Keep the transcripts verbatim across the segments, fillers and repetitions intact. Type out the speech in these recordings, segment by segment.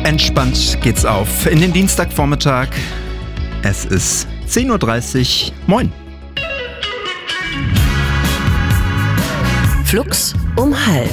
Entspannt geht's auf in den Dienstagvormittag. Es ist zehn Uhr dreißig. Moin. Flux um halb.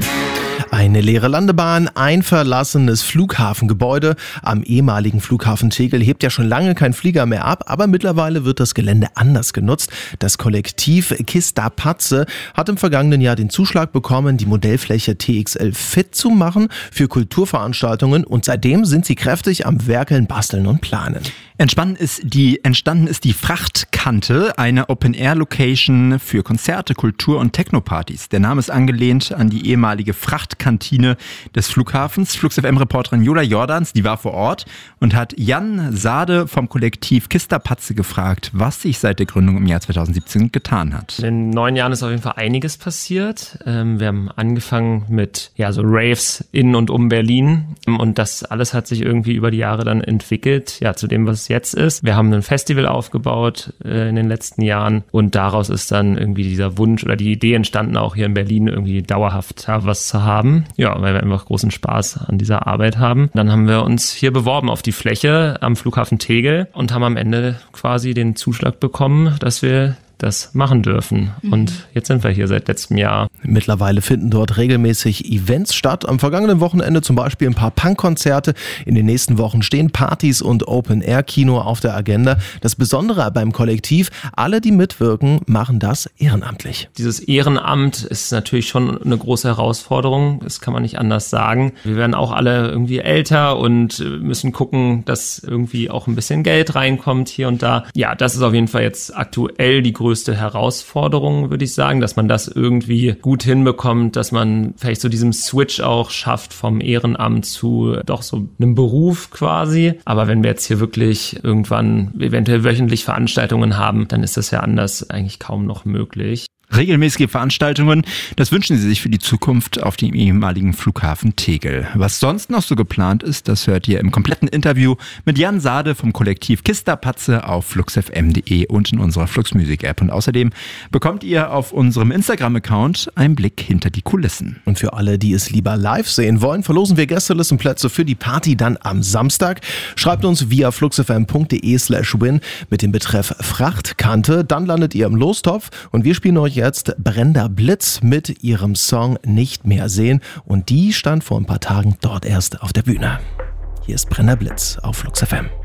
Eine leere Landebahn, ein verlassenes Flughafengebäude. Am ehemaligen Flughafen Tegel hebt ja schon lange kein Flieger mehr ab, aber mittlerweile wird das Gelände anders genutzt. Das Kollektiv Kista Patze hat im vergangenen Jahr den Zuschlag bekommen, die Modellfläche T X L fit zu machen für Kulturveranstaltungen, und seitdem sind sie kräftig am Werkeln, Basteln und Planen. Entstanden ist die, entstanden ist die Frachtkante, eine Open-Air-Location für Konzerte, Kultur- und Techno-Partys. Der Name ist angelehnt an die ehemalige Frachtkantine des Flughafens. Flux F M-Reporterin Jola Jordans, die war vor Ort und hat Jan Sade vom Kollektiv Kista Patze gefragt, was sich seit der Gründung im Jahr zweitausendsiebzehn getan hat. In den neun Jahren ist auf jeden Fall einiges passiert. Wir haben angefangen mit ja so Raves in und um Berlin, und das alles hat sich irgendwie über die Jahre dann entwickelt, ja, zu dem, was es jetzt ist. Wir haben ein Festival aufgebaut äh, in den letzten Jahren, und daraus ist dann irgendwie dieser Wunsch oder die Idee entstanden, auch hier in Berlin irgendwie dauerhaft ja, was zu haben. Ja, weil wir einfach großen Spaß an dieser Arbeit haben. Dann haben wir uns hier beworben auf die Fläche am Flughafen Tegel und haben am Ende quasi den Zuschlag bekommen, dass wir das machen dürfen. Und jetzt sind wir hier seit letztem Jahr. Mittlerweile finden dort regelmäßig Events statt. Am vergangenen Wochenende zum Beispiel ein paar Punkkonzerte. In den nächsten Wochen stehen Partys und Open-Air-Kino auf der Agenda. Das Besondere beim Kollektiv: alle, die mitwirken, machen das ehrenamtlich. Dieses Ehrenamt ist natürlich schon eine große Herausforderung. Das kann man nicht anders sagen. Wir werden auch alle irgendwie älter und müssen gucken, dass irgendwie auch ein bisschen Geld reinkommt hier und da. Ja, das ist auf jeden Fall jetzt aktuell die größte Herausforderung, würde ich sagen, dass man das irgendwie gut hinbekommt, dass man vielleicht so diesen Switch auch schafft vom Ehrenamt zu doch so einem Beruf quasi. Aber wenn wir jetzt hier wirklich irgendwann eventuell wöchentlich Veranstaltungen haben, dann ist das ja anders eigentlich kaum noch möglich. Regelmäßige Veranstaltungen, das wünschen sie sich für die Zukunft auf dem ehemaligen Flughafen Tegel. Was sonst noch so geplant ist, das hört ihr im kompletten Interview mit Jan Sade vom Kollektiv Kista Patze auf flux f m punkt de und in unserer Flux Music App. Und außerdem bekommt ihr auf unserem Instagram-Account einen Blick hinter die Kulissen. Und für alle, die es lieber live sehen wollen, verlosen wir Gästelistenplätze für die Party dann am Samstag. Schreibt uns via fluxfm punkt de slash win mit dem Betreff Frachtkante. Dann landet ihr im Lostopf, und wir spielen euch jetzt Brenda Blitz mit ihrem Song Nicht mehr sehen, und die stand vor ein paar Tagen dort erst auf der Bühne. Hier ist Brenda Blitz auf Flux F M.